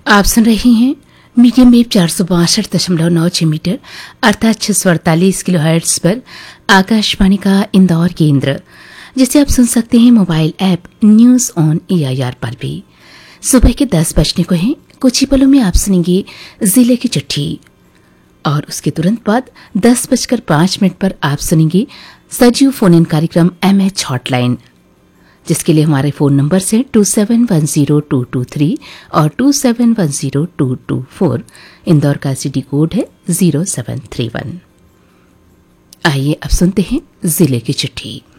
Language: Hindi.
आप सुन रही हैं मीडियम वेव 462.96 मीटर अर्थात 648 किलोहर्ट्ज पर आकाशवाणी का इंदौर केंद्र, जिसे आप सुन सकते हैं mobile app news on AIR पर भी। सुबह के 10 बजने को हैं, कुछ ही पलों में आप सुनेंगे जिले की चिट्ठी और उसके तुरंत बाद 10:05 पर आप सुनेंगे सजीव फोन इन कार्यक्रम MH हॉटलाइन, जिसके लिए हमारे फोन नंबर से 27102223 और 27102224। इंदौर का सिटी कोड है 0731। आइए अब सुनते हैं जिले की चिट्ठी।